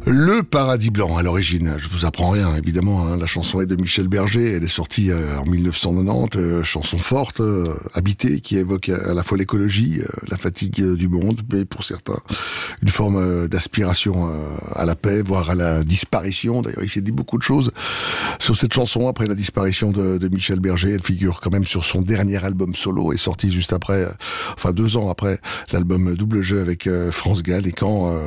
Le Paradis Blanc à l'origine, je vous apprends rien évidemment, hein. La chanson est de Michel Berger, elle est sortie en 1990, chanson forte, habitée, qui évoque à la fois l'écologie, la fatigue du monde, mais pour certains une forme d'aspiration à la paix, voire à la disparition. D'ailleurs, il s'est dit beaucoup de choses sur cette chanson après la disparition de Michel Berger. Elle figure quand même sur son dernier album solo, est sorti juste après, enfin 2 ans après l'album Double Jeu avec France Gall. Et quand